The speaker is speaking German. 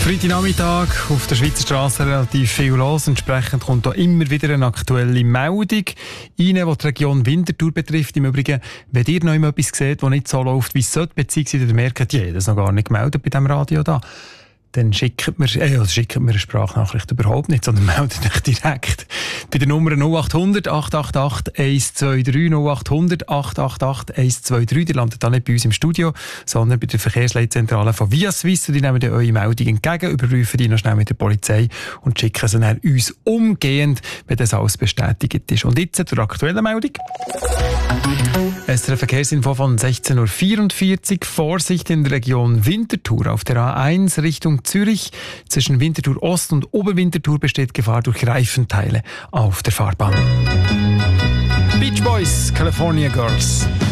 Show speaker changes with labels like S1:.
S1: Freitagnachmittag auf der Schweizer Straße relativ viel los. Entsprechend kommt da immer wieder eine aktuelle Meldung rein, die die Region Winterthur betrifft. Im Übrigen, wenn ihr noch etwas seht, das nicht so läuft, wie es sollte, beziehungsweise ihr merkt, das noch gar nicht gemeldet bei diesem Radio da, dann schickt mir eine Sprachnachricht überhaupt nicht, sondern meldet euch direkt bei der Nummer 0800 888 123 0800 888 123. Ihr landet dann nicht bei uns im Studio, sondern bei der Verkehrsleitzentrale von Via Suisse. Und die nehmen dann eure Meldung entgegen, überprüfen die noch schnell mit der Polizei und schicken sie dann uns umgehend, wenn das alles bestätigt ist. Und jetzt zur aktuellen Meldung. Es ist eine Verkehrsinfo von 16.44 Uhr. Vorsicht in der Region Winterthur. Auf der A1 Richtung Zürich zwischen Winterthur Ost und Oberwinterthur besteht Gefahr durch Reifenteile auf der Fahrbahn. Beach Boys, California Girls.